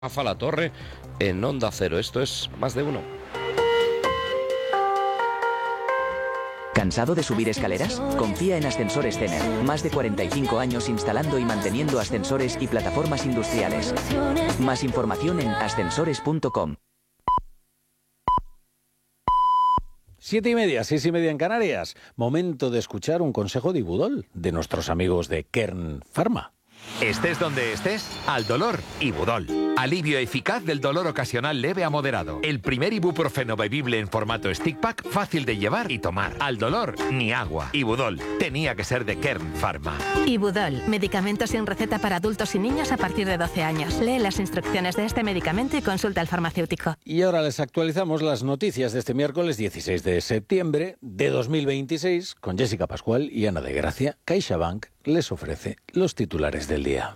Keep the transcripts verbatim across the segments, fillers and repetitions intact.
Rafa La Torre en Onda Cero. Esto es Más de Uno. ¿Cansado de subir escaleras? Confía en Ascensores Zener. Más de cuarenta y cinco años instalando y manteniendo ascensores y plataformas industriales. Más información en ascensores punto com. Siete y media, seis y media en Canarias. Momento de escuchar un consejo de Ibudol, de nuestros amigos de Kern Pharma. Estés donde estés, al dolor, Ibudol. Alivio eficaz del dolor ocasional leve a moderado. El primer ibuprofeno bebible en formato stick pack, fácil de llevar y tomar. Al dolor, ni agua. Ibudol, tenía que ser de Kern Pharma. Ibudol, medicamento sin receta para adultos y niños a partir de doce años. Lee las instrucciones de este medicamento y consulta al farmacéutico. Y ahora les actualizamos las noticias de este miércoles dieciséis de septiembre de dos mil veintiséis con Jessica Pascual y Ana de Gracia. CaixaBank les ofrece los titulares del día.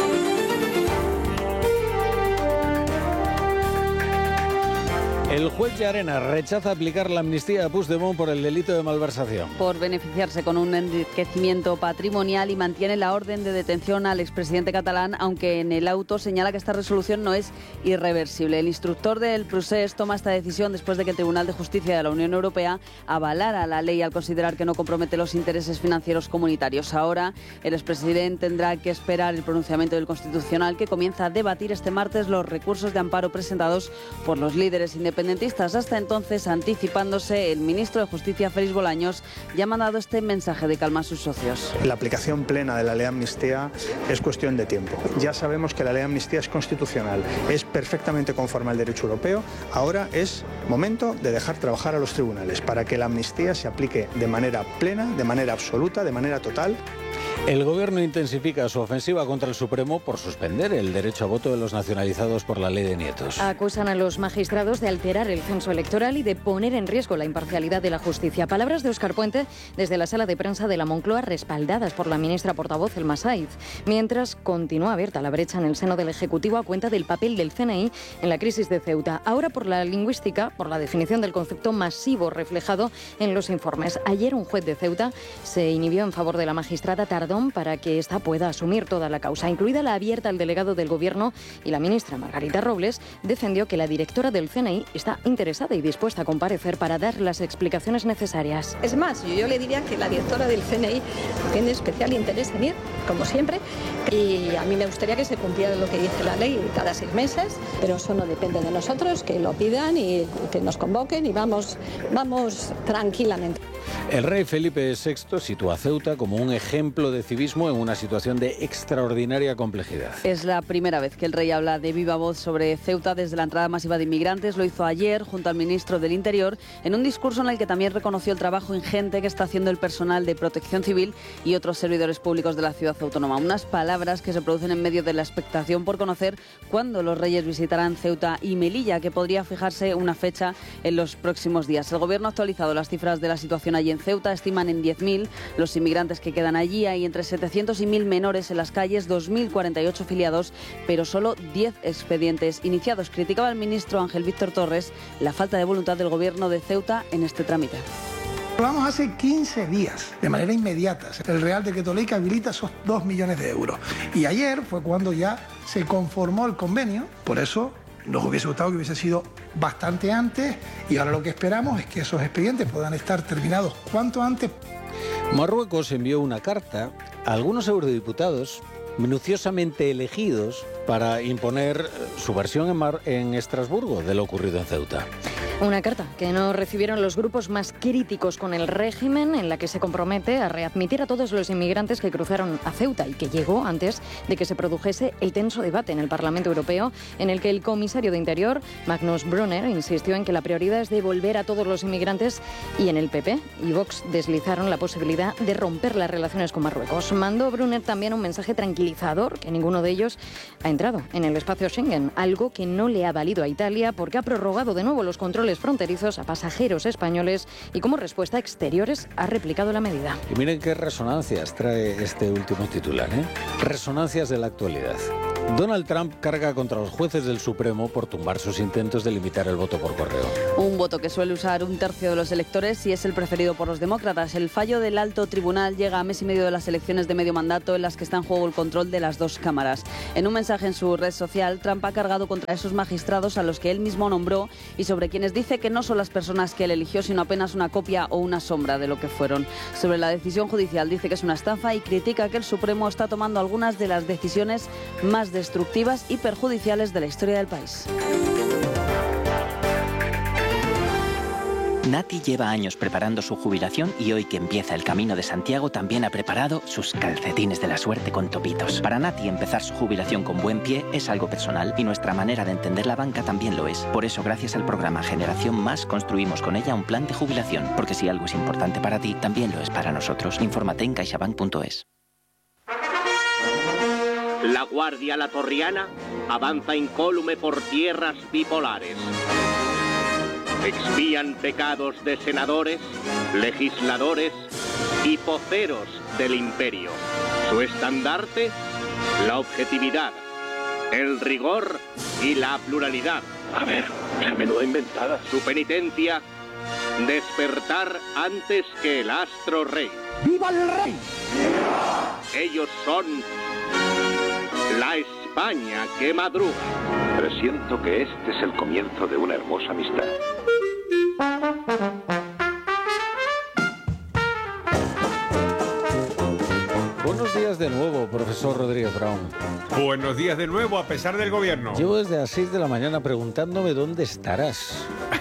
El juez Llarena rechaza aplicar la amnistía a Puigdemont por el delito de malversación. Por beneficiarse con un enriquecimiento patrimonial y mantiene la orden de detención al expresidente catalán, aunque en el auto señala que esta resolución no es irreversible. El instructor del procés toma esta decisión después de que el Tribunal de Justicia de la Unión Europea avalara la ley al considerar que no compromete los intereses financieros comunitarios. Ahora, el expresidente tendrá que esperar el pronunciamiento del Constitucional, que comienza a debatir este martes los recursos de amparo presentados por los líderes independentistas. Hasta entonces, anticipándose, el ministro de Justicia, Félix Bolaños, ya ha mandado este mensaje de calma a sus socios. La aplicación plena de la ley de amnistía es cuestión de tiempo. Ya sabemos que la ley de amnistía es constitucional, es perfectamente conforme al derecho europeo. Ahora es momento de dejar trabajar a los tribunales para que la amnistía se aplique de manera plena, de manera absoluta, de manera total. El Gobierno intensifica su ofensiva contra el Supremo por suspender el derecho a voto de los nacionalizados por la ley de nietos. Acusan a los magistrados de alterar el censo electoral y de poner en riesgo la imparcialidad de la justicia. Palabras de Óscar Puente desde la sala de prensa de la Moncloa, respaldadas por la ministra portavoz Elma Saiz. Mientras continúa abierta la brecha en el seno del Ejecutivo a cuenta del papel del C N I en la crisis de Ceuta. Ahora por la lingüística, por la definición del concepto masivo reflejado en los informes. Ayer un juez de Ceuta se inhibió en favor de la magistrada Tardón para que ésta pueda asumir toda la causa, incluida la abierta al delegado del Gobierno, y la ministra Margarita Robles defendió que la directora del C N I está interesada y dispuesta a comparecer para dar las explicaciones necesarias. Es más, yo, yo le diría que la directora del C N I tiene especial interés en ir, como siempre, y a mí me gustaría que se cumpliera lo que dice la ley cada seis meses, pero eso no depende de nosotros, que lo pidan y que nos convoquen y vamos, vamos tranquilamente. El rey Felipe sexto sitúa a Ceuta como un ejemplo de civismo en una situación de extraordinaria complejidad. Es la primera vez que el rey habla de viva voz sobre Ceuta desde la entrada masiva de inmigrantes. Lo hizo ayer junto al ministro del Interior en un discurso en el que también reconoció el trabajo ingente que está haciendo el personal de Protección Civil y otros servidores públicos de la ciudad autónoma. Unas palabras que se producen en medio de la expectación por conocer cuándo los reyes visitarán Ceuta y Melilla, que podría fijarse una fecha en los próximos días. El Gobierno ha actualizado las cifras de la situación allí en Ceuta, estiman en diez mil los inmigrantes que quedan allí. Hay entre setecientos y mil menores en las calles, dos mil cuarenta y ocho filiados, pero solo diez expedientes iniciados. Criticaba el ministro Ángel Víctor Torres la falta de voluntad del Gobierno de Ceuta en este trámite. Aprobamos hace quince días, de manera inmediata, el Real Decreto Ley que habilita esos dos millones de euros. Y ayer fue cuando ya se conformó el convenio, por eso nos hubiese gustado que hubiese sido bastante antes, y ahora lo que esperamos es que esos expedientes puedan estar terminados cuanto antes. Marruecos envió una carta a algunos eurodiputados minuciosamente elegidos para imponer su versión en, Mar- en Estrasburgo de lo ocurrido en Ceuta. Una carta que no recibieron los grupos más críticos con el régimen, en la que se compromete a readmitir a todos los inmigrantes que cruzaron a Ceuta y que llegó antes de que se produjese el tenso debate en el Parlamento Europeo, en el que el comisario de Interior, Magnus Brunner, insistió en que la prioridad es devolver a todos los inmigrantes, y en el P P y Vox deslizaron la posibilidad de romper las relaciones con Marruecos. Mandó Brunner también un mensaje tranquilizador, que ninguno de ellos ha entrado en el espacio Schengen, algo que no le ha valido a Italia porque ha prorrogado de nuevo los controles fronterizos a pasajeros españoles y como respuesta Exteriores ha replicado la medida. Y miren qué resonancias trae este último titular, ¿eh? Resonancias de la actualidad. Donald Trump carga contra los jueces del Supremo por tumbar sus intentos de limitar el voto por correo. Un voto que suele usar un tercio de los electores y es el preferido por los demócratas. El fallo del alto tribunal llega a mes y medio de las elecciones de medio mandato en las que está en juego el control de las dos cámaras. En un mensaje en su red social, Trump ha cargado contra esos magistrados a los que él mismo nombró y sobre quienes dice que no son las personas que él eligió, sino apenas una copia o una sombra de lo que fueron. Sobre la decisión judicial dice que es una estafa y critica que el Supremo está tomando algunas de las decisiones más destructivas y perjudiciales de la historia del país. Nati lleva años preparando su jubilación y hoy que empieza el Camino de Santiago también ha preparado sus calcetines de la suerte con topitos. Para Nati empezar su jubilación con buen pie es algo personal y nuestra manera de entender la banca también lo es. Por eso gracias al programa Generación Más construimos con ella un plan de jubilación, porque si algo es importante para ti, también lo es para nosotros. Infórmate en caixabank punto es. La Guardia Latorriana avanza incólume por tierras bipolares. Expían pecados de senadores, legisladores y poceros del imperio. Su estandarte, la objetividad, el rigor y la pluralidad. A ver, la menuda inventada. Su penitencia, despertar antes que el astro rey. ¡Viva el rey! Ellos son la España que madruga. Presiento que este es el comienzo de una hermosa amistad. Buenos días de nuevo, profesor Rodríguez Brown. Buenos días de nuevo, a pesar del gobierno. Llevo desde las seis de la mañana preguntándome dónde estarás.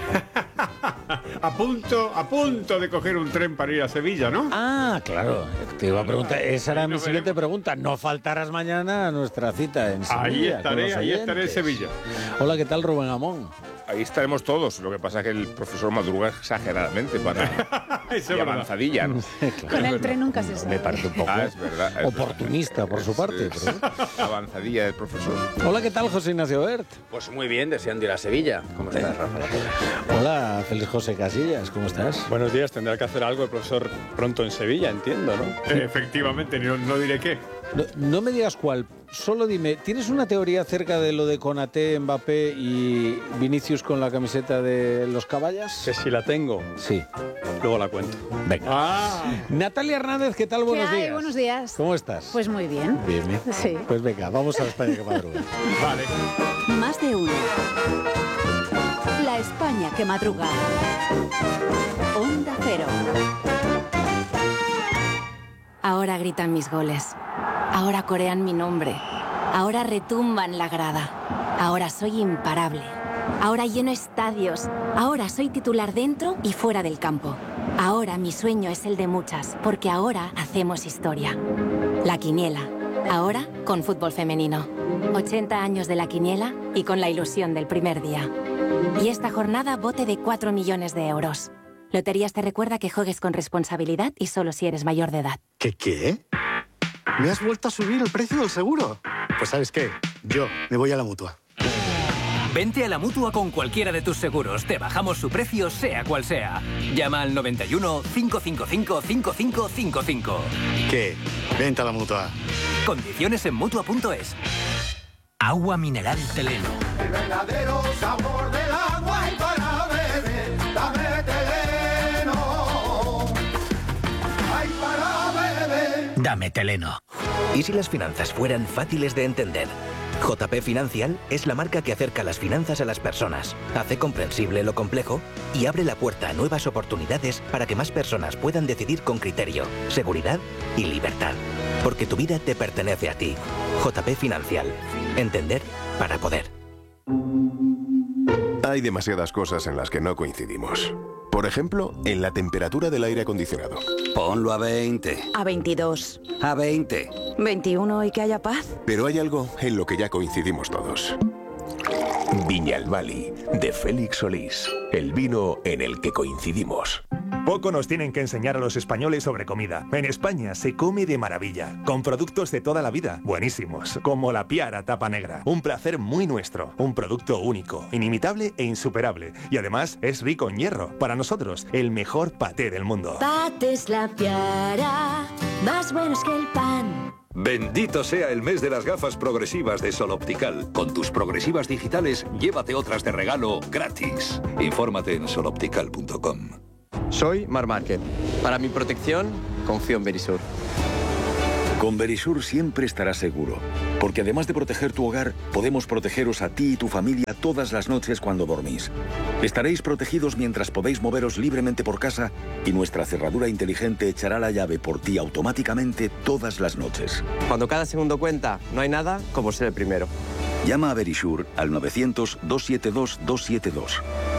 A punto, a punto de coger un tren para ir a Sevilla, ¿no? Ah, claro. Te iba a preguntar, esa era mi siguiente pregunta. No faltarás mañana a nuestra cita en Sevilla. Ahí estaré, ahí estaré en Sevilla. Hola, ¿qué tal, Rubén Amón? Ahí estaremos todos. Lo que pasa es que el profesor madruga exageradamente para y avanzadilla, ¿no? Claro. Con el tren nunca se sabe. Me parece un poco ah, es verdad, es oportunista verdad. por su parte. Es, pero... avanzadilla del profesor. Hola, ¿qué tal, José Ignacio Bert? Pues muy bien, deseando ir a Sevilla. ¿Cómo estás, Rafa? Hola, Félix José Casillas, ¿cómo estás? Buenos días, tendrá que hacer algo el profesor pronto en Sevilla, entiendo, ¿no? Efectivamente, no, no diré qué. No, no me digas cuál, solo dime, ¿tienes una teoría acerca de lo de Konaté, Mbappé y Vinicius con la camiseta de los caballas? Que si la tengo. Sí. Luego la cuento. Venga. Ah. Natalia Hernández, ¿qué tal? Buenos ¿Qué hay? días. Buenos días. ¿Cómo estás? Pues muy bien. Bien, bien. Sí. Pues venga, vamos a la España que madruga. Vale. Más de uno. La España que madruga. Onda Cero. Ahora gritan mis goles. Ahora corean mi nombre. Ahora retumban la grada. Ahora soy imparable. Ahora lleno estadios. Ahora soy titular dentro y fuera del campo. Ahora mi sueño es el de muchas, porque ahora hacemos historia. La Quiniela. Ahora con fútbol femenino. ochenta años de la Quiniela y con la ilusión del primer día. Y esta jornada bote de cuatro millones de euros. Loterías te recuerda que juegues con responsabilidad y solo si eres mayor de edad. ¿Qué qué? ¿Me has vuelto a subir el precio del seguro? Pues ¿sabes qué? Yo me voy a la Mutua. Vente a la Mutua con cualquiera de tus seguros. Te bajamos su precio, sea cual sea. Llama al noventa y uno, cinco cinco cinco, cinco cinco cinco cinco. ¿Qué? Vente a la Mutua. Condiciones en Mutua punto es. Agua mineral Teleno. El verdadero sabor del agua y para beber, dame Teleno. Ay, para beber. Dame Teleno. ¿Y si las finanzas fueran fáciles de entender? J P Financial es la marca que acerca las finanzas a las personas, hace comprensible lo complejo y abre la puerta a nuevas oportunidades para que más personas puedan decidir con criterio, seguridad y libertad. Porque tu vida te pertenece a ti. J P Financial. Entender para poder. Hay demasiadas cosas en las que no coincidimos. Por ejemplo, en la temperatura del aire acondicionado. Ponlo a veinte. A veintidós. A veinte. veintiuno y que haya paz. Pero hay algo en lo que ya coincidimos todos. Viña El Bali, de Félix Solís. El vino en el que coincidimos. Poco nos tienen que enseñar a los españoles sobre comida. En España se come de maravilla, con productos de toda la vida, buenísimos, como la Piara Tapa Negra. Un placer muy nuestro, un producto único, inimitable e insuperable. Y además es rico en hierro. Para nosotros, el mejor paté del mundo. Patés La Piara, más buenos que el pan. Bendito sea el mes de las gafas progresivas de Sol Optical. Con tus progresivas digitales, llévate otras de regalo gratis. Infórmate en sol optical punto com. Soy Mar Márquez. Para mi protección, confío en Verisur. Con Verisur siempre estarás seguro, porque además de proteger tu hogar, podemos protegeros a ti y tu familia todas las noches cuando dormís. Estaréis protegidos mientras podéis moveros libremente por casa y nuestra cerradura inteligente echará la llave por ti automáticamente todas las noches. Cuando cada segundo cuenta, no hay nada como ser el primero. Llama a Verisur al novecientos, doscientos setenta y dos, doscientos setenta y dos.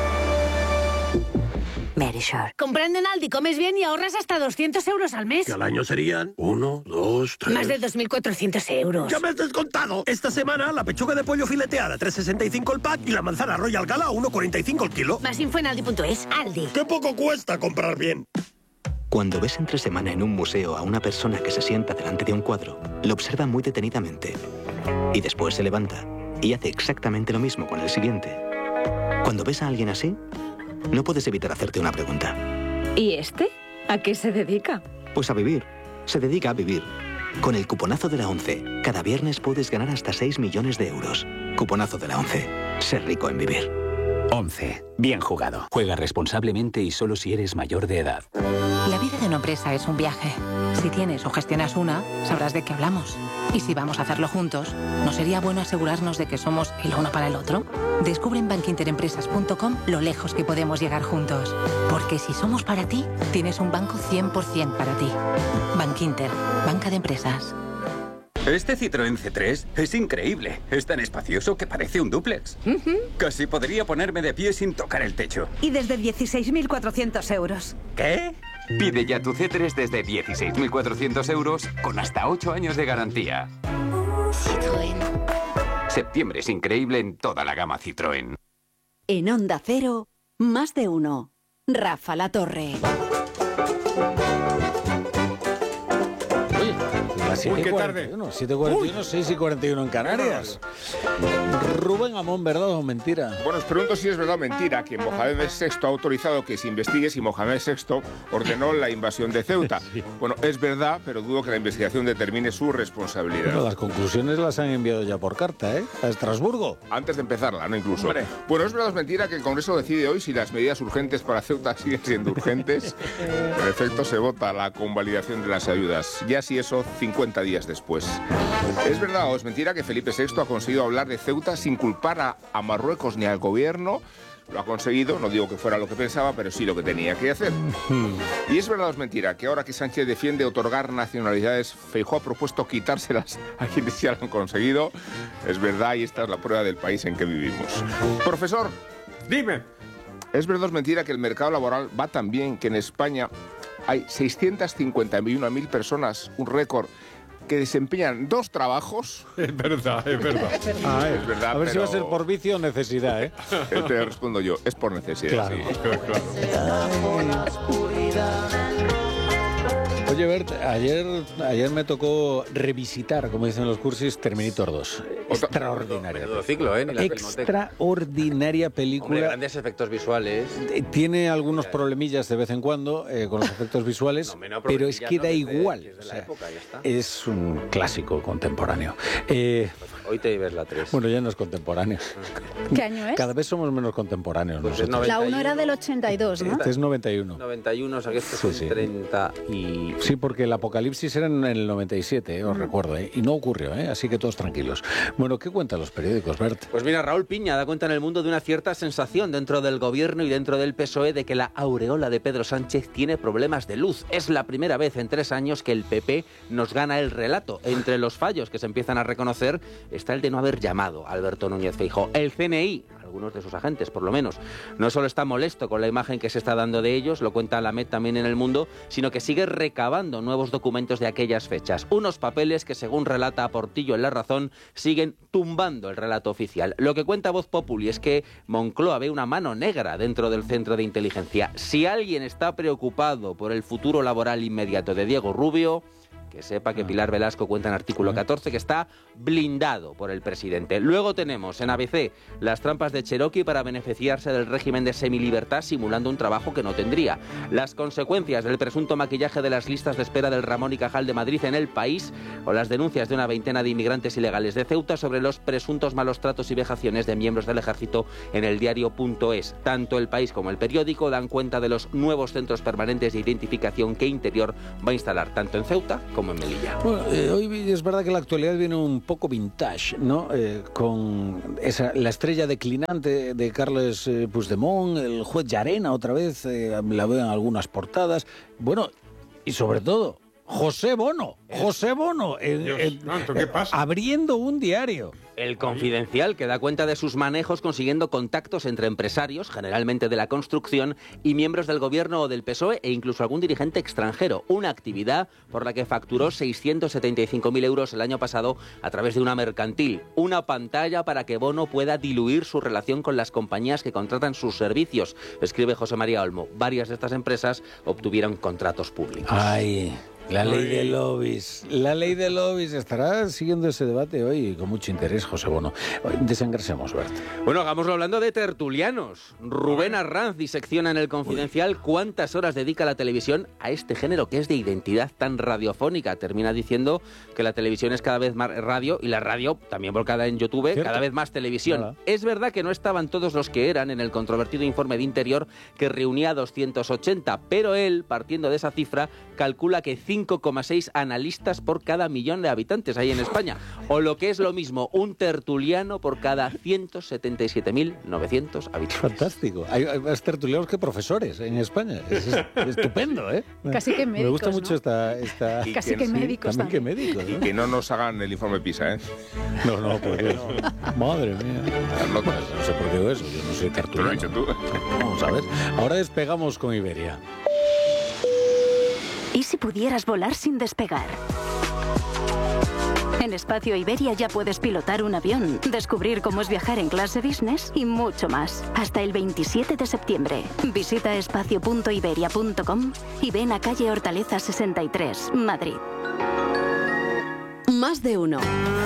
Verisur. Comprando en Aldi comes bien y ahorras hasta doscientos euros al mes. Que al año serían uno, dos, tres... Más de dos mil cuatrocientos euros. ¡Ya me has descontado! Esta semana la pechuga de pollo fileteada tres sesenta y cinco el pack y la manzana Royal Gala uno cuarenta y cinco el kilo. Más info en aldi punto es. Aldi. ¡Qué poco cuesta comprar bien! Cuando ves entre semana en un museo a una persona que se sienta delante de un cuadro, lo observa muy detenidamente y después se levanta y hace exactamente lo mismo con el siguiente. Cuando ves a alguien así, no puedes evitar hacerte una pregunta. ¿Y este? ¿A qué se dedica? Pues a vivir. Se dedica a vivir. Con el cuponazo de la ONCE, cada viernes puedes ganar hasta seis millones de euros. Cuponazo de la ONCE. Ser rico en vivir. once. Bien jugado. Juega responsablemente y solo si eres mayor de edad. La vida de una empresa es un viaje. Si tienes o gestionas una, sabrás de qué hablamos. Y si vamos a hacerlo juntos, ¿no sería bueno asegurarnos de que somos el uno para el otro? Descubre en bankinterempresas punto com lo lejos que podemos llegar juntos. Porque si somos para ti, tienes un banco cien por cien para ti. Bankinter, banca de empresas. Este Citroën C tres es increíble. Es tan espacioso que parece un dúplex. Uh-huh. Casi podría ponerme de pie sin tocar el techo. Y desde dieciséis mil cuatrocientos euros. ¿Qué? Pide ya tu C tres desde dieciséis mil cuatrocientos euros con hasta ocho años de garantía. Citroën. Septiembre es increíble en toda la gama Citroën. En Onda Cero, más de uno. Rafa La Torre. siete y cuarenta y uno, siete y cuarenta y uno, seis y cuarenta y uno en Canarias. Rubén Amón, ¿verdad o mentira? Bueno, os pregunto si es verdad o mentira que Mohamed sexto ha autorizado que se investigue si Mohamed sexto ordenó la invasión de Ceuta. Sí. Bueno, es verdad, pero dudo que la investigación determine su responsabilidad. Bueno, las conclusiones las han enviado ya por carta, ¿eh? A Estrasburgo. Antes de empezarla, ¿no? Incluso. Hombre. Bueno, es verdad o es mentira que el Congreso decide hoy si las medidas urgentes para Ceuta siguen siendo urgentes. En efecto, se vota la convalidación de las ayudas. Ya si eso, cincuenta días después. ¿Es verdad o es mentira que Felipe sexto ha conseguido hablar de Ceuta sin culpar a, a Marruecos ni al gobierno? Lo ha conseguido, no digo que fuera lo que pensaba, pero sí lo que tenía que hacer. ¿Y es verdad o es mentira que ahora que Sánchez defiende otorgar nacionalidades, Feijóo ha propuesto quitárselas a quienes ya lo han conseguido? Es verdad y esta es la prueba del país en que vivimos. Profesor, dime. ¿Es verdad o es mentira que el mercado laboral va tan bien que en España hay seiscientas cincuenta y una mil personas, un récord, que desempeñan dos trabajos? Es verdad, es verdad. Ah, es verdad. A ver pero... si va a ser por vicio o necesidad, ¿eh? Te respondo yo, es por necesidad. Claro. Sí, claro. Oye, Bert, ayer, ayer me tocó revisitar, como dicen los cursis, Terminator dos. Extraordinaria. Menudo ciclo, ¿eh? Ni la Extraordinaria película. Hombre, grandes efectos visuales. Tiene algunos problemillas de vez en cuando eh, con los efectos visuales, no, no, pero es que da no, igual. Desde, desde o sea, época, ya está. Es un clásico contemporáneo. Eh, Hoy te ves la tres. Bueno, ya no es contemporáneo. ¿Qué año es? Cada vez somos menos contemporáneos. Pues nosotros. La uno era del ochenta y dos, ¿no? Este es noventa y uno. noventa y uno, o sea que este sí, es sí. treinta y... Sí, porque el apocalipsis era en el noventa y siete, eh, os mm. recuerdo, eh, y no ocurrió, eh, así que todos tranquilos. Bueno, ¿qué cuentan los periódicos, Bert? Pues mira, Raúl Piña da cuenta en El Mundo de una cierta sensación dentro del gobierno y dentro del P S O E de que la aureola de Pedro Sánchez tiene problemas de luz. Es la primera vez en tres años que el P P nos gana el relato. Entre los fallos que se empiezan a reconocer está el de no haber llamado a Alberto Núñez Feijóo. El C N I, algunos de sus agentes, por lo menos. No solo está molesto con la imagen que se está dando de ellos, lo cuenta la Met también en El Mundo, sino que sigue recabando nuevos documentos de aquellas fechas. Unos papeles que, según relata Portillo en La Razón, siguen tumbando el relato oficial. Lo que cuenta Voz Populi es que Moncloa ve una mano negra dentro del centro de inteligencia. Si alguien está preocupado por el futuro laboral inmediato de Diego Rubio, que sepa que Pilar Velasco cuenta en artículo catorce que está blindado por el presidente. Luego tenemos en A B C las trampas de Cherokee para beneficiarse del régimen de semilibertad simulando un trabajo que no tendría. Las consecuencias del presunto maquillaje de las listas de espera del Ramón y Cajal de Madrid en El País, o las denuncias de una veintena de inmigrantes ilegales de Ceuta sobre los presuntos malos tratos y vejaciones de miembros del ejército en el diario.es. Tanto El País como El Periódico dan cuenta de los nuevos centros permanentes de identificación que Interior va a instalar tanto en Ceuta como en Melilla. Bueno, eh, hoy es verdad que la actualidad viene un poco vintage, ¿no? Eh, con esa, la estrella declinante de Carles eh, Puigdemont, el juez Llarena otra vez, eh, la veo en algunas portadas. Bueno, y sobre todo, José Bono, José Bono, en, Dios en, santo, ¿qué pasa? abriendo un diario. El Confidencial, que da cuenta de sus manejos consiguiendo contactos entre empresarios, generalmente de la construcción, y miembros del gobierno o del P S O E e incluso algún dirigente extranjero. Una actividad por la que facturó seiscientos setenta y cinco mil euros el año pasado a través de una mercantil. Una pantalla para que Bono pueda diluir su relación con las compañías que contratan sus servicios. Escribe José María Olmo. Varias de estas empresas obtuvieron contratos públicos. Ay... La ley de lobbies, la ley de lobbies. Estará siguiendo ese debate hoy con mucho interés, José Bono. Desengrasemos, Bert. Bueno, hagámoslo hablando de tertulianos. Rubén Arranz disecciona en El Confidencial cuántas horas dedica la televisión a este género que es de identidad tan radiofónica. Termina diciendo que la televisión es cada vez más radio y la radio, también volcada en YouTube, ¿cierto?, cada vez más televisión. Hola. Es verdad que no estaban todos los que eran en el controvertido informe de Interior que reunía a doscientos ochenta, pero él, partiendo de esa cifra, calcula que cinco coma seis analistas por cada millón de habitantes ahí en España. O lo que es lo mismo, un tertuliano por cada ciento setenta y siete mil novecientos habitantes. Fantástico. Hay, hay más tertulianos que profesores en España. Es, es estupendo, ¿eh? Casi que médicos, me gusta ¿no? mucho esta... esta... Casi que, que médicos también. También que médicos, ¿no? Y que no nos hagan el informe PISA, ¿eh? No, no, porque... No. Madre mía. No, no sé por qué digo eso. Yo no soy tertuliano. Lo has hecho tú. Vamos a ver. Ahora despegamos con Iberia. ¿Y si pudieras volar sin despegar? En Espacio Iberia ya puedes pilotar un avión, descubrir cómo es viajar en clase business y mucho más. Hasta el veintisiete de septiembre. Visita espacio punto iberia punto com y ven a calle Hortaleza sesenta y tres, Madrid. Más de uno.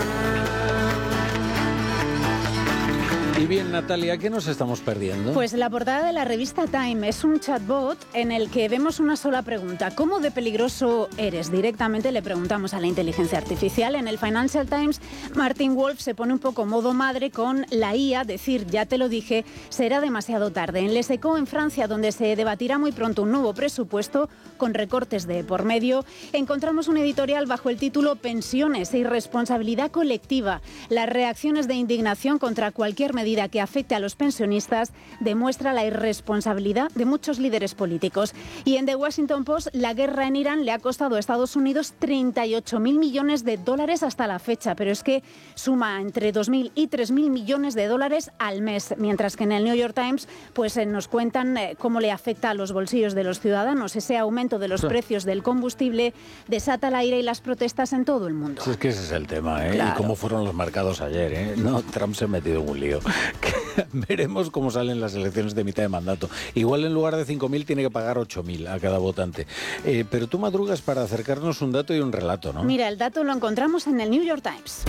Y bien, Natalia, ¿qué nos estamos perdiendo? Pues la portada de la revista Time es un chatbot en el que vemos una sola pregunta. ¿Cómo de peligroso eres? Directamente le preguntamos a la inteligencia artificial. En el Financial Times, Martin Wolf se pone un poco modo madre con la I A, decir, ya te lo dije, será demasiado tarde. En Les Echos, en Francia, donde se debatirá muy pronto un nuevo presupuesto con recortes de por medio, encontramos un editorial bajo el título Pensiones e irresponsabilidad colectiva. Las reacciones de indignación contra cualquier medida que afecte a los pensionistas demuestra la irresponsabilidad de muchos líderes políticos. Y en The Washington Post, la guerra en Irán le ha costado a Estados Unidos treinta y ocho mil millones de dólares hasta la fecha, pero es que suma entre dos mil y tres mil millones de dólares al mes, mientras que en el New York Times pues eh, nos cuentan eh, cómo le afecta a los bolsillos de los ciudadanos. Ese aumento de los precios del combustible desata el aire y las protestas en todo el mundo. Es que ese es el tema, ¿eh? Claro. Y cómo fueron los mercados ayer, ¿eh? No, Trump se ha metido en un lío. Veremos cómo salen las elecciones de mitad de mandato. Igual en lugar de cinco mil tiene que pagar ocho mil a cada votante. Eh, pero tú madrugas para acercarnos un dato y un relato, ¿no? Mira, el dato lo encontramos en el New York Times.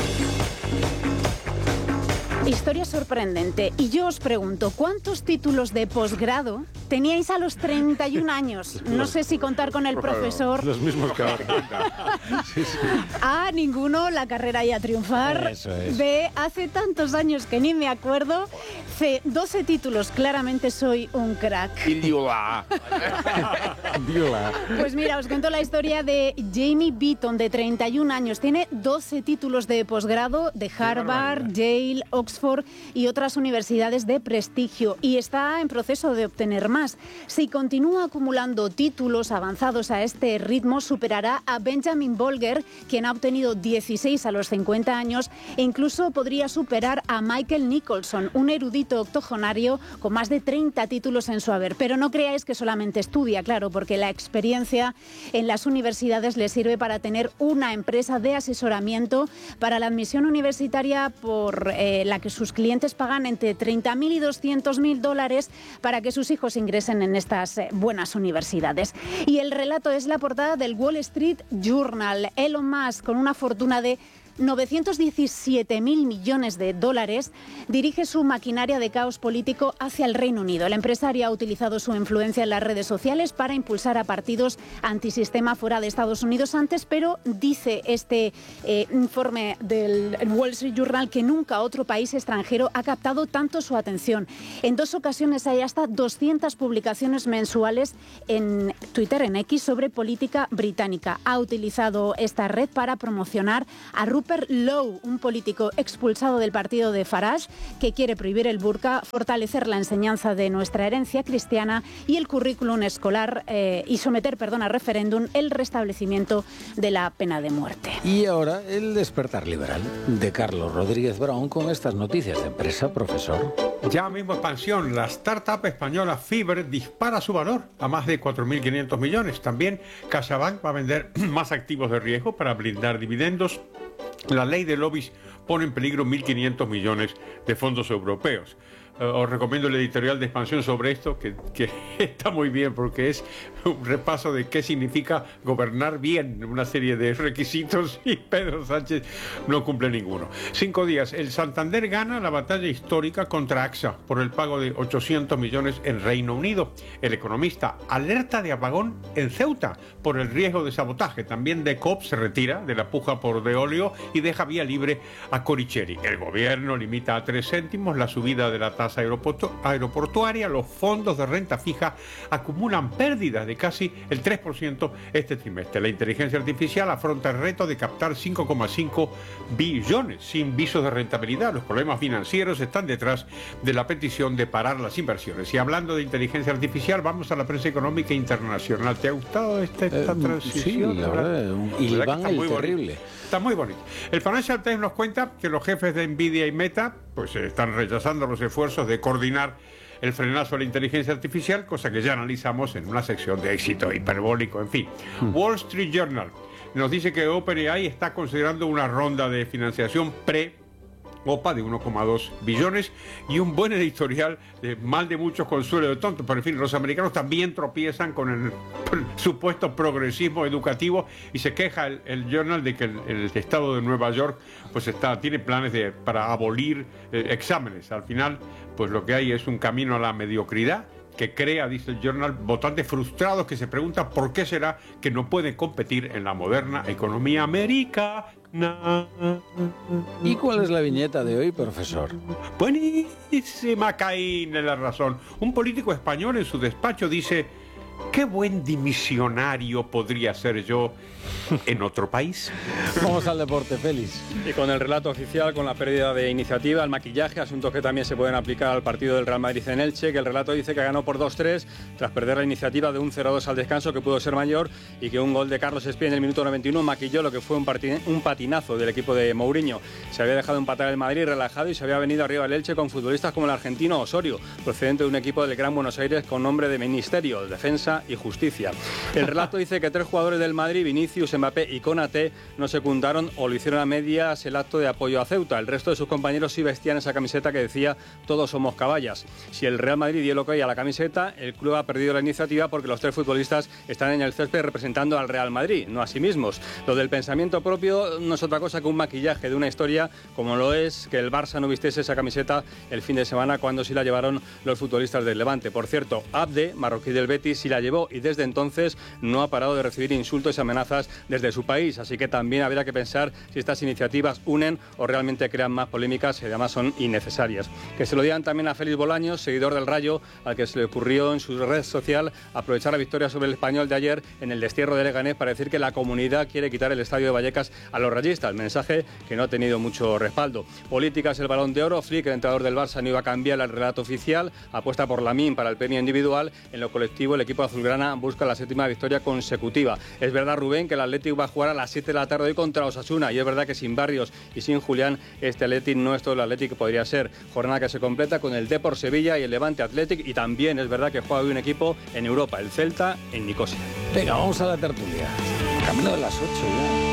Historia sorprendente. Y yo os pregunto, ¿cuántos títulos de posgrado teníais a los treinta y un años? No sé si contar con el profesor. Los mismos que ahora. Sí, sí. A, ninguno, la carrera y a triunfar. Eso es. B, hace tantos años que ni me acuerdo. C, doce títulos, claramente soy un crack. Indiola. Indiola. Pues mira, os cuento la historia de Jamie Beaton, de treinta y un años. Tiene doce títulos de posgrado de Harvard, Yale, Oxford y otras universidades de prestigio, y está en proceso de obtener más. Si continúa acumulando títulos avanzados a este ritmo, superará a Benjamin Bolger, quien ha obtenido dieciséis a los cincuenta años, e incluso podría superar a Michael Nicholson, un erudito erudito octogenario con más de treinta títulos en su haber. Pero no creáis que solamente estudia, claro, porque la experiencia en las universidades le sirve para tener una empresa de asesoramiento para la admisión universitaria por eh, la que sus clientes pagan entre treinta mil y doscientos mil dólares para que sus hijos ingresen en estas eh, buenas universidades. Y el relato es la portada del Wall Street Journal. Elon Musk, con una fortuna de novecientos diecisiete mil millones de dólares, dirige su maquinaria de caos político hacia el Reino Unido. El empresario ha utilizado su influencia en las redes sociales para impulsar a partidos antisistema fuera de Estados Unidos antes, pero dice este eh, informe del Wall Street Journal que nunca otro país extranjero ha captado tanto su atención. En dos ocasiones hay hasta doscientas publicaciones mensuales en Twitter, en X, sobre política británica. Ha utilizado esta red para promocionar a Rupert Lowe, un político expulsado del partido de Farage, que quiere prohibir el burka, fortalecer la enseñanza de nuestra herencia cristiana y el currículum escolar eh, y someter, perdón, a referéndum el restablecimiento de la pena de muerte. Y ahora el despertar liberal de Carlos Rodríguez Brown con estas noticias de empresa, profesor. Ya mismo expansión, la startup española Fiverr dispara su valor a más de cuatro mil quinientos millones. También CaixaBank va a vender más activos de riesgo para blindar dividendos. La ley de lobbies pone en peligro mil quinientos millones de fondos europeos. Uh, os recomiendo el editorial de Expansión sobre esto, que, que está muy bien porque es un repaso de qué significa gobernar bien, una serie de requisitos, y Pedro Sánchez no cumple ninguno. Cinco días, el Santander gana la batalla histórica contra AXA por el pago de ochocientos millones en Reino Unido. El Economista alerta de apagón en Ceuta por el riesgo de sabotaje. También de Coop se retira de la puja por Veolia y deja vía libre a Coricheri. El gobierno limita a tres céntimos la subida de la tasa aeroportuaria. Los fondos de renta fija acumulan pérdidas de casi el tres por ciento este trimestre. La inteligencia artificial afronta el reto de captar cinco coma cinco billones sin visos de rentabilidad. Los problemas financieros están detrás de la petición de parar las inversiones. Y hablando de inteligencia artificial, vamos a la prensa económica internacional. ¿Te ha gustado esta, esta eh, transición? Sí, la verdad, un hilván el terrible. Está muy bonito. El Financial Times nos cuenta que los jefes de Nvidia y Meta pues están rechazando los esfuerzos de coordinar el frenazo a la inteligencia artificial, cosa que ya analizamos en una sección de éxito hiperbólico, en fin. Hmm. Wall Street Journal nos dice que OpenAI está considerando una ronda de financiación pre O P A de uno coma dos billones y un buen editorial de mal de muchos, consuelo de tontos. Pero en fin, los americanos también tropiezan con el, el supuesto progresismo educativo y se queja el, el Journal de que el, el estado de Nueva York pues está, tiene planes de, para abolir eh, exámenes. Al final, pues lo que hay es un camino a la mediocridad que crea, dice el Journal, votantes frustrados que se preguntan por qué será que no pueden competir en la moderna economía americana. ¿Y cuál es la viñeta de hoy, profesor? Buenísima, Caín en la razón. Un político español en su despacho dice: qué buen dimisionario podría ser yo en otro país. Vamos al deporte, Félix. Y con el relato oficial, con la pérdida de iniciativa, el maquillaje, asuntos que también se pueden aplicar al partido del Real Madrid en Elche, que el relato dice que ganó por dos tres tras perder la iniciativa de un cero dos al descanso, que pudo ser mayor, y que un gol de Carlos Espía en el minuto noventa y uno maquilló lo que fue un, un patinazo del equipo de Mourinho. Se había dejado empatar el Madrid relajado y se había venido arriba el Elche con futbolistas como el argentino Osorio, procedente de un equipo del Gran Buenos Aires con nombre de Ministerio, Defensa y Justicia. El relato dice que tres jugadores del Madrid, Vinicius, Mbappé y Konaté, no secundaron o lo hicieron a medias el acto de apoyo a Ceuta. El resto de sus compañeros sí vestían esa camiseta que decía todos somos caballas. Si el Real Madrid dio lo que hay a la camiseta, el club ha perdido la iniciativa porque los tres futbolistas están en el césped representando al Real Madrid, no a sí mismos. Lo del pensamiento propio no es otra cosa que un maquillaje de una historia, como lo es que el Barça no vistiese esa camiseta el fin de semana cuando sí la llevaron los futbolistas del Levante. Por cierto, Abde, marroquí del Betis, sí la llevó y desde entonces no ha parado de recibir insultos y amenazas desde su país, así que también habría que pensar si estas iniciativas unen o realmente crean más polémicas y además son innecesarias. Que se lo digan también a Félix Bolaños, seguidor del Rayo, al que se le ocurrió en su red social aprovechar la victoria sobre el Español de ayer en el destierro de Leganés para decir que la comunidad quiere quitar el estadio de Vallecas a los rayistas, mensaje que no ha tenido mucho respaldo. Políticas, el Balón de Oro, Flick, el entrenador del Barça, no iba a cambiar el relato oficial, apuesta por Lamine para el premio individual, en lo colectivo el equipo equipo azulgrana busca la séptima victoria consecutiva. Es verdad, Rubén, que el Athletic va a jugar a las siete de la tarde hoy contra Osasuna, y es verdad que sin Barrios y sin Julián, este Athletic no es todo el Athletic que podría ser. Jornada que se completa con el Depor Sevilla y el Levante Athletic, y también es verdad que juega hoy un equipo en Europa, el Celta, en Nicosia. Venga, vamos a la tertulia. Camino de las ocho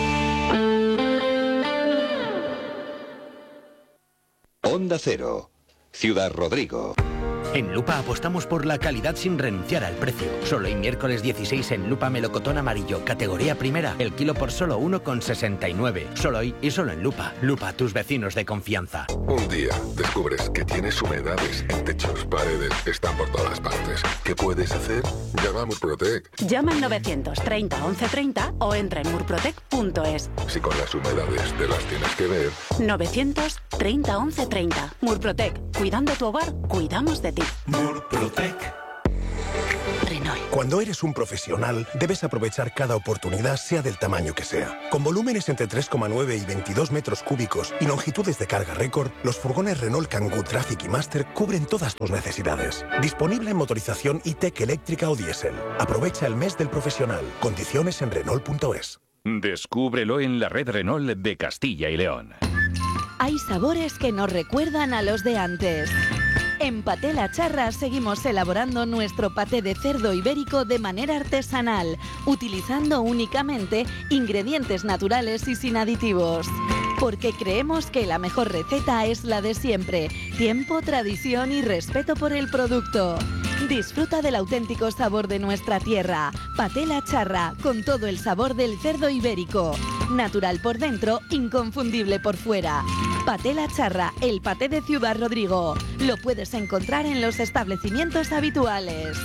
ya. Onda Cero, Ciudad Rodrigo. En Lupa apostamos por la calidad sin renunciar al precio. Solo hoy miércoles dieciséis en Lupa melocotón amarillo, categoría primera, el kilo por solo uno con sesenta y nueve. Solo hoy y solo en Lupa. Lupa, tus vecinos de confianza. Un día descubres que tienes humedades en techos, paredes, están por todas partes. ¿Qué puedes hacer? Llama a Murprotec. Llama al novecientos treinta once treinta o entra en murprotec punto es. Si con las humedades te las tienes que ver. novecientos treinta once treinta. Murprotec. Cuidando tu hogar, cuidamos de ti. Murprotec. Renault. Cuando eres un profesional, debes aprovechar cada oportunidad, sea del tamaño que sea. Con volúmenes entre tres coma nueve y veintidós metros cúbicos y longitudes de carga récord, los furgones Renault Kangoo Traffic y Master cubren todas tus necesidades. Disponible en motorización e-tech eléctrica o diésel. Aprovecha el mes del profesional. Condiciones en Renault punto es. Descúbrelo en la red Renault de Castilla y León. Hay sabores que nos recuerdan a los de antes. En Paté La Charra seguimos elaborando nuestro paté de cerdo ibérico de manera artesanal, utilizando únicamente ingredientes naturales y sin aditivos. Porque creemos que la mejor receta es la de siempre: tiempo, tradición y respeto por el producto. Disfruta del auténtico sabor de nuestra tierra. Paté La Charra, con todo el sabor del cerdo ibérico. Natural por dentro, inconfundible por fuera. Paté La Charra, el paté de Ciudad Rodrigo. Lo puedes encontrar en los establecimientos habituales.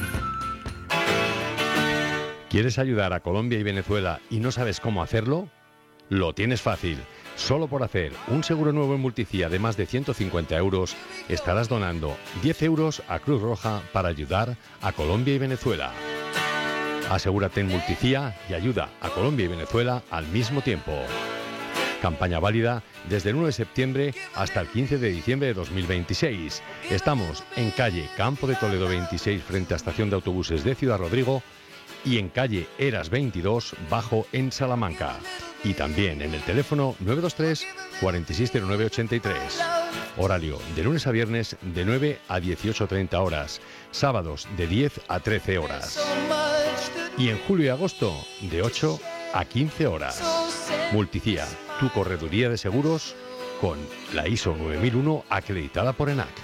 ¿Quieres ayudar a Colombia y Venezuela y no sabes cómo hacerlo? Lo tienes fácil. Solo por hacer un seguro nuevo en Multicia de más de ciento cincuenta euros, estarás donando diez euros a Cruz Roja para ayudar a Colombia y Venezuela. Asegúrate en Multicia y ayuda a Colombia y Venezuela al mismo tiempo. Campaña válida desde el uno de septiembre hasta el quince de diciembre de dos mil veintiséis. Estamos en calle Campo de Toledo veintiséis frente a Estación de Autobuses de Ciudad Rodrigo y en calle Eras veintidós bajo en Salamanca. Y también en el teléfono nueve dos tres, cuatro seis cero nueve, ocho tres. Horario de lunes a viernes de nueve a dieciocho treinta horas. Sábados de diez a trece horas. Y en julio y agosto de ocho a quince horas. Multicia, tu correduría de seguros con la I S O nueve mil uno acreditada por ENAC.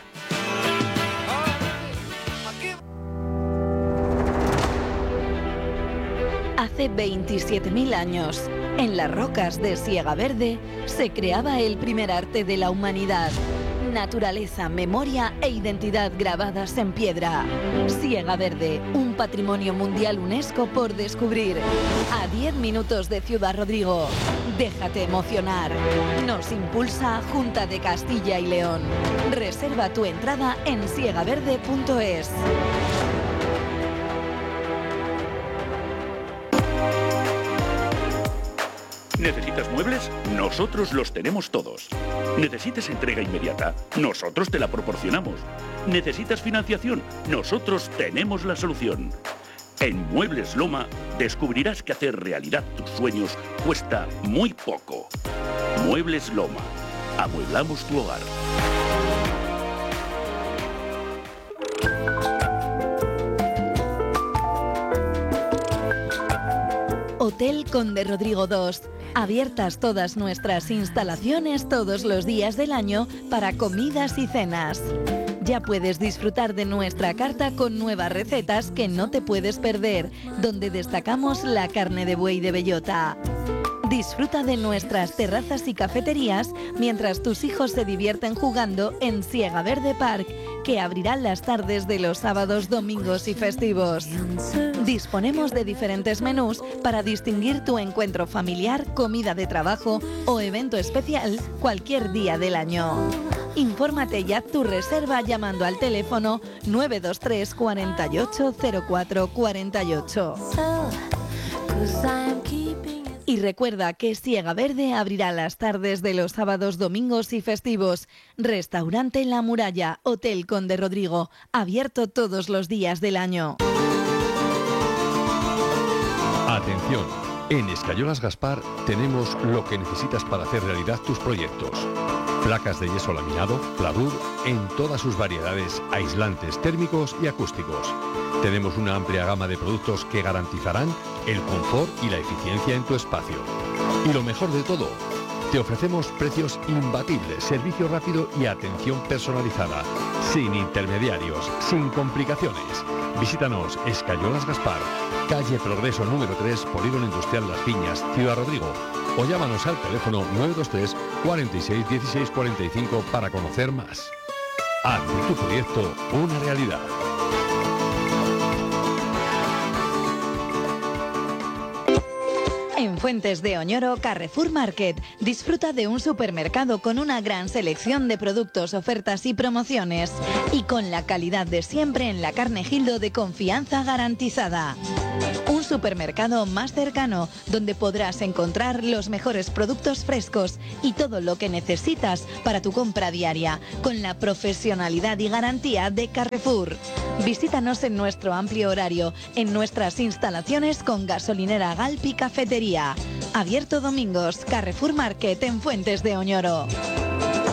Hace veintisiete mil años, en las rocas de Siega Verde, se creaba el primer arte de la humanidad. Naturaleza, memoria e identidad grabadas en piedra. Siega Verde, un patrimonio mundial UNESCO por descubrir. A diez minutos de Ciudad Rodrigo. Déjate emocionar. Nos impulsa Junta de Castilla y León. Reserva tu entrada en siega verde punto es. ¿Necesitas muebles? Nosotros los tenemos todos. ¿Necesitas entrega inmediata? Nosotros te la proporcionamos. ¿Necesitas financiación? Nosotros tenemos la solución. En Muebles Loma descubrirás que hacer realidad tus sueños cuesta muy poco. Muebles Loma. Amueblamos tu hogar. Hotel Conde Rodrigo dos. Abiertas todas nuestras instalaciones todos los días del año para comidas y cenas. Ya puedes disfrutar de nuestra carta con nuevas recetas que no te puedes perder, donde destacamos la carne de buey de bellota. Disfruta de nuestras terrazas y cafeterías mientras tus hijos se divierten jugando en Siega Verde Park, que abrirán las tardes de los sábados, domingos y festivos. Disponemos de diferentes menús para distinguir tu encuentro familiar, comida de trabajo o evento especial cualquier día del año. Infórmate y haz tu reserva llamando al teléfono nueve dos tres, cuatro ocho cero cuatro cuatro ocho. Y recuerda que Siega Verde abrirá las tardes de los sábados, domingos y festivos. Restaurante La Muralla, Hotel Conde Rodrigo, abierto todos los días del año. Atención, en Escayolas Gaspar tenemos lo que necesitas para hacer realidad tus proyectos. Placas de yeso laminado, Pladur, en todas sus variedades, aislantes térmicos y acústicos. Tenemos una amplia gama de productos que garantizarán el confort y la eficiencia en tu espacio. Y lo mejor de todo, te ofrecemos precios imbatibles, servicio rápido y atención personalizada, sin intermediarios, sin complicaciones. Visítanos, Escayolas Gaspar, calle Progreso número tres, Polígono Industrial Las Piñas, Ciudad Rodrigo. O llámanos al teléfono nueve dos tres, cuarenta y seis, dieciséis, cuarenta y cinco para conocer más. Haz de tu proyecto una realidad. En Fuentes de Oñoro, Carrefour Market. Disfruta de un supermercado con una gran selección de productos, ofertas y promociones. Y con la calidad de siempre en la carne Gildo de confianza garantizada. Un supermercado más cercano, donde podrás encontrar los mejores productos frescos y todo lo que necesitas para tu compra diaria, con la profesionalidad y garantía de Carrefour. Visítanos en nuestro amplio horario, en nuestras instalaciones con gasolinera Galp y cafetería. Abierto domingos, Carrefour Market en Fuentes de Oñoro.